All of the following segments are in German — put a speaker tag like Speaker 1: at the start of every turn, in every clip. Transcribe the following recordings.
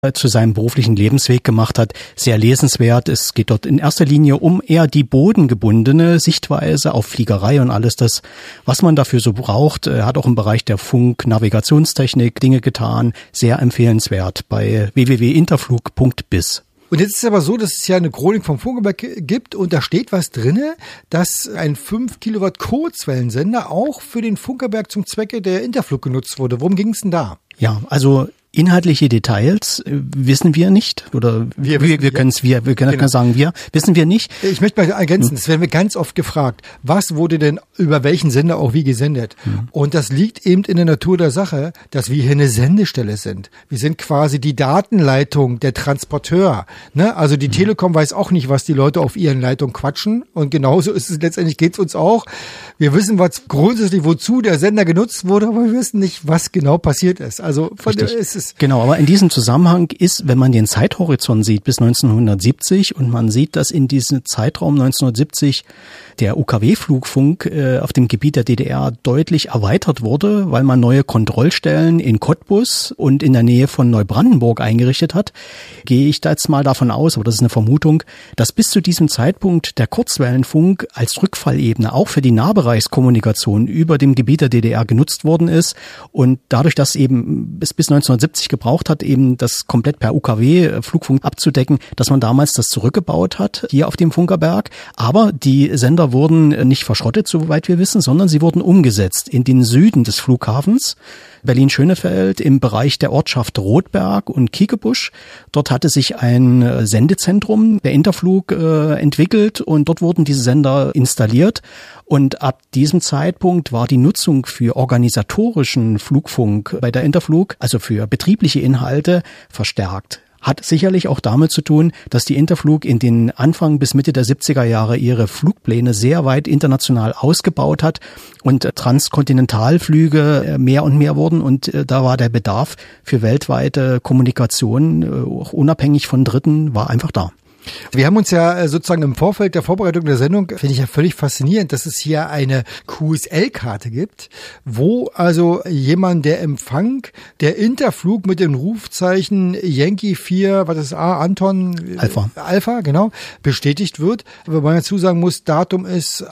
Speaker 1: zu seinem beruflichen Lebensweg gemacht hat, sehr lesenswert. Es geht dort in erster Linie um eher die bodengebundene Sichtweise auf Fliegerei und alles das, was man dafür so braucht. Er hat auch im Bereich der Funk-Navigationstechnik Dinge getan. Sehr empfehlenswert bei www.interflug.biz.
Speaker 2: Und jetzt ist es aber so, dass es ja eine Chronik vom Funkerberg gibt und da steht was drinne, dass ein 5 Kilowatt Kurzwellensender auch für den Funkerberg zum Zwecke der Interflug genutzt wurde. Worum ging es denn da?
Speaker 1: Ja, also inhaltliche Details wissen wir nicht oder wir können sagen wissen wir nicht.
Speaker 2: Ich möchte mal ergänzen, das werden wir ganz oft gefragt, was wurde denn über welchen Sender auch wie gesendet? Und das liegt eben in der Natur der Sache, dass wir hier eine Sendestelle sind. Wir sind quasi die Datenleitung, der Transporteur. Ne? Also die Telekom weiß auch nicht, was die Leute auf ihren Leitungen quatschen und genauso ist es letztendlich, geht's uns auch. Wir wissen grundsätzlich, wozu der Sender genutzt wurde, aber wir wissen nicht, was genau passiert ist. Also von der ist es
Speaker 1: genau, aber in diesem Zusammenhang ist, wenn man den Zeithorizont sieht bis 1970 und man sieht, dass in diesem Zeitraum 1970 der UKW-Flugfunk auf dem Gebiet der DDR deutlich erweitert wurde, weil man neue Kontrollstellen in Cottbus und in der Nähe von Neubrandenburg eingerichtet hat, gehe ich da jetzt mal davon aus, aber das ist eine Vermutung, dass bis zu diesem Zeitpunkt der Kurzwellenfunk als Rückfallebene auch für die Nahbereichskommunikation über dem Gebiet der DDR genutzt worden ist und dadurch, dass eben es bis 1970 gebraucht hat, eben das komplett per UKW-Flugfunk abzudecken, dass man damals das zurückgebaut hat, hier auf dem Funkerberg. Aber die Sender wurden nicht verschrottet, soweit wir wissen, sondern sie wurden umgesetzt in den Süden des Flughafens, Berlin-Schönefeld, im Bereich der Ortschaft Rothberg und Kiekebusch. Dort hatte sich ein Sendezentrum, der Interflug, entwickelt und dort wurden diese Sender installiert. Und ab diesem Zeitpunkt war die Nutzung für organisatorischen Flugfunk bei der Interflug, also für betriebliche Inhalte, verstärkt. Hat sicherlich auch damit zu tun, dass die Interflug in den Anfang bis Mitte der 70er Jahre ihre Flugpläne sehr weit international ausgebaut hat und Transkontinentalflüge mehr und mehr wurden und da war der Bedarf für weltweite Kommunikation, auch unabhängig von Dritten, war einfach da.
Speaker 2: Wir haben uns ja sozusagen im Vorfeld der Vorbereitung der Sendung, finde ich ja völlig faszinierend, dass es hier eine QSL-Karte gibt, wo also jemand der Empfang, der Interflug mit dem Rufzeichen Yankee 4, was ist A, Anton? Alpha, genau, bestätigt wird. Aber man dazu sagen muss, Datum ist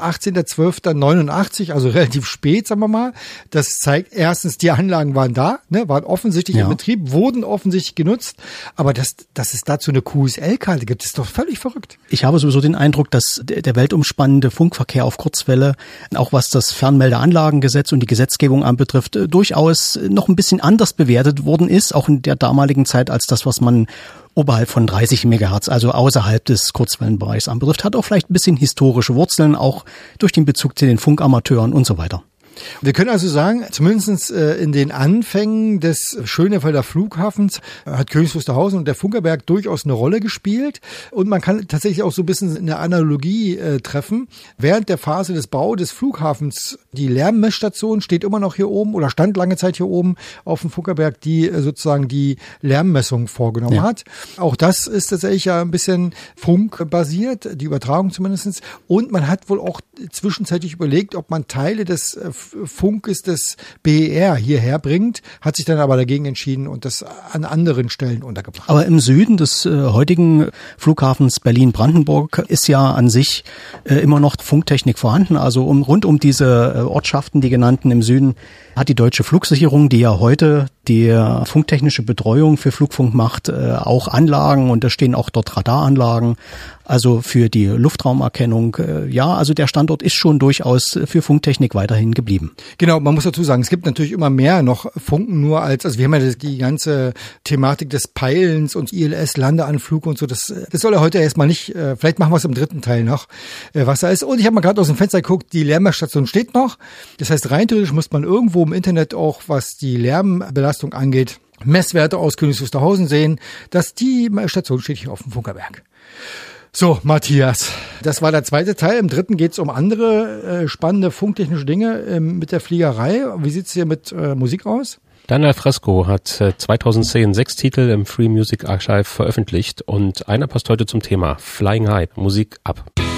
Speaker 2: 18.12.89, also relativ spät, sagen wir mal. Das zeigt erstens, die Anlagen waren da, ne, waren offensichtlich in Betrieb, wurden offensichtlich genutzt, aber dass es dazu eine QSL-Karte gibt, ist doch völlig verrückt.
Speaker 1: Ich habe sowieso den Eindruck, dass der weltumspannende Funkverkehr auf Kurzwelle, auch was das Fernmeldeanlagengesetz und die Gesetzgebung anbetrifft, durchaus noch ein bisschen anders bewertet worden ist, auch in der damaligen Zeit, als das, was man oberhalb von 30 Megahertz, also außerhalb des Kurzwellenbereichs anbetrifft, hat auch vielleicht ein bisschen historische Wurzeln, auch durch den Bezug zu den Funkamateuren und so weiter.
Speaker 2: Wir können also sagen, zumindest in den Anfängen des Schönefelder Flughafens hat Königs Wusterhausen und der Funkerberg durchaus eine Rolle gespielt. Und man kann tatsächlich auch so ein bisschen eine Analogie treffen. Während der Phase des Bau des Flughafens, die Lärmmessstation steht immer noch hier oben oder stand lange Zeit hier oben auf dem Funkerberg, die sozusagen die Lärmmessung vorgenommen hat. Auch das ist tatsächlich ja ein bisschen funkbasiert, die Übertragung zumindest. Und man hat wohl auch zwischenzeitlich überlegt, ob man Teile des Funkes des BER hierher bringt, hat sich dann aber dagegen entschieden und das an anderen Stellen untergebracht.
Speaker 1: Aber im Süden des heutigen Flughafens Berlin-Brandenburg ist ja an sich immer noch Funktechnik vorhanden. Also rund um diese Ortschaften, die genannten im Süden, hat die Deutsche Flugsicherung, die ja heute die funktechnische Betreuung für Flugfunk macht, auch Anlagen und da stehen auch dort Radaranlagen. Also für die Luftraumerkennung, ja, also der Standort ist schon durchaus für Funktechnik weiterhin geblieben.
Speaker 2: Genau, man muss dazu sagen, es gibt natürlich immer mehr noch Funken nur also wir haben ja die ganze Thematik des Peilens und ILS-Landeanflug und so, das soll ja heute erstmal nicht, vielleicht machen wir es im dritten Teil noch, was da ist. Und ich habe mal gerade aus dem Fenster geguckt, die Lärmmessstation steht noch. Das heißt, rein theoretisch muss man irgendwo im Internet auch, was die Lärmbelastung angeht, Messwerte aus Königs Wusterhausen sehen, dass die Station steht hier auf dem Funkerberg. So, Matthias, das war der zweite Teil. Im dritten geht's um andere spannende funktechnische Dinge mit der Fliegerei. Wie sieht's hier mit Musik aus?
Speaker 3: Daniel Fresco hat 2010 6 Titel im Free Music Archive veröffentlicht und einer passt heute zum Thema Flying High, Musik ab.